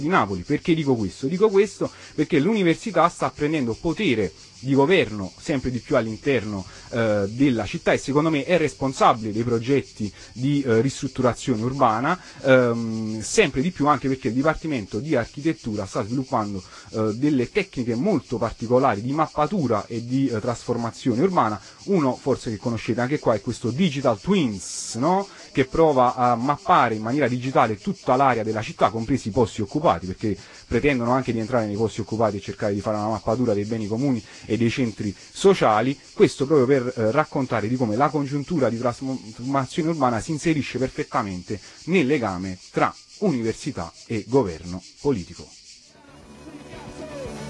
di Napoli. Perché dico questo? Dico questo perché l'università sta prendendo potere di governo sempre di più all'interno della città e secondo me è responsabile dei progetti di ristrutturazione urbana, sempre di più anche perché il Dipartimento di Architettura sta sviluppando delle tecniche molto particolari di mappatura e di trasformazione urbana. Uno forse che conoscete anche qua è questo Digital Twins, no? Che prova a mappare in maniera digitale tutta l'area della città, compresi i posti occupati, perché pretendono anche di entrare nei posti occupati e cercare di fare una mappatura dei beni comuni e dei centri sociali, questo proprio per raccontare di come la congiuntura di trasformazione urbana si inserisce perfettamente nel legame tra università e governo politico.